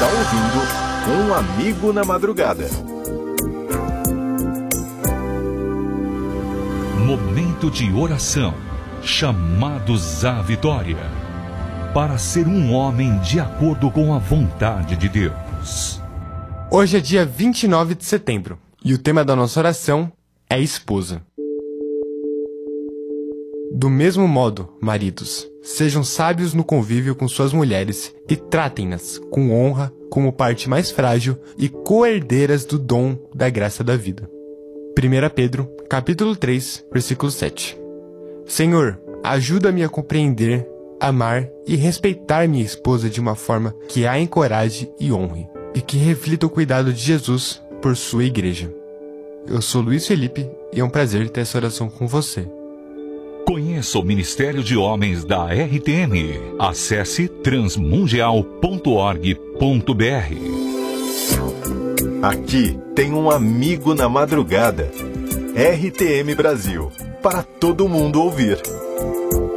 está ouvindo Um Amigo na Madrugada. Momento de oração, chamados à vitória, para ser um homem de acordo com a vontade de Deus. Hoje é dia 29 de setembro e o tema da nossa oração é esposa. Do mesmo modo, maridos, sejam sábios no convívio com suas mulheres e tratem-nas com honra como parte mais frágil e co-herdeiras do dom da graça da vida. 1 Pedro, capítulo 3, versículo 7. Senhor, ajuda-me a compreender, amar e respeitar minha esposa de uma forma que a encoraje e honre, e que reflita o cuidado de Jesus por sua igreja. Eu sou Luiz Felipe e é um prazer ter essa oração com você. Conheça o Ministério de Homens da RTM. Acesse transmundial.org.br. Aqui tem um amigo na madrugada. RTM Brasil, para todo mundo ouvir.